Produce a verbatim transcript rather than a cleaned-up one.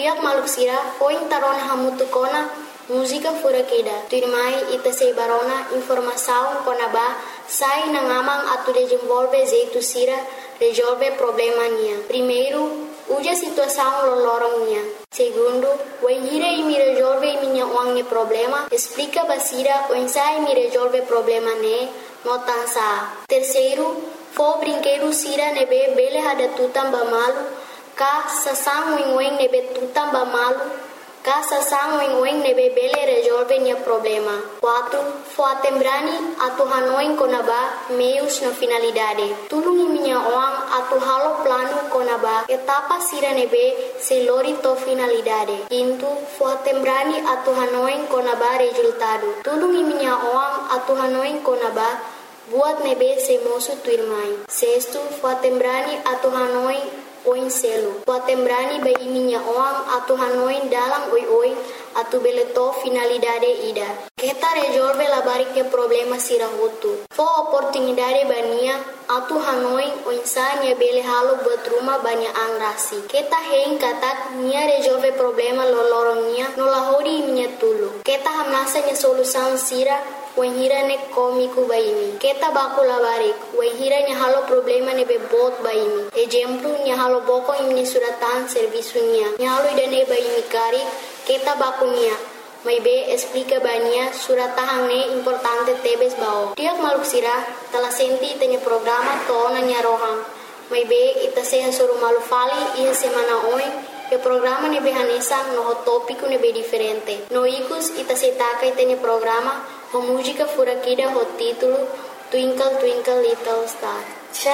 Tiak maluk sira, oi tarona hamutu kona, música furakida. Tuirmai ita sei barona informação konaba, sai na ngamang atu desenvolve jeito sira, resolve problema nia. Primeiro, uja situação lolorong nia. Segundo, oi hira e me resolve minha uang problema, explica basira, oi sai me resolve problema ne, notansa. Terceiro, fo brinquedo sira nebe bele hada tutam bamalu, ka sasang wing nebe tutam bamalu, ka sasang wing nebe bele resolve nia problema. Quatro, fo atembrani atu hanoin konaba meios na finalidade. Tulungi minha uang atu halo plano konaba etapa sira nebe se lori to finalidade. Quinto, fo atembrani atu hanoin konaba resultado. Tulungi minha uang atu hanoin konaba buat nebe se mosu tuirmai. Sexto, fo atembrani atu hanoin oin selo. Fo atembrani bai minha uang atu hanoin dalam oi oi atu beleto finalidade ida. Kita resolve labarik problema sira hutu. Fo oportunidade bania atu hanoin oinsa nia bele halo buat rumah banyak angrasi. Kita hein katak nia resolve problema lolorong nia nolahori minha tulu. Kita hamnasa nia solução sira wahira ne komiku baimi. Kita baku labarik wahira nia halo problema ne bebot baimi. Exemplo nia halo boko imni suratan servisu nia. Nia halo idane baimi karik kita baku nia. May be explica bania suratahang ne importante tebes bao. Tiak maluk sira telah senti tanya programa to nanya rohang. May be ita sehan suruh malu fali iya semana oi. E programa ne be hanesa no tópico ne be diferente. No ikus ita setaka tanya programa ho música furakida ho título Twinkle Twinkle Little Star.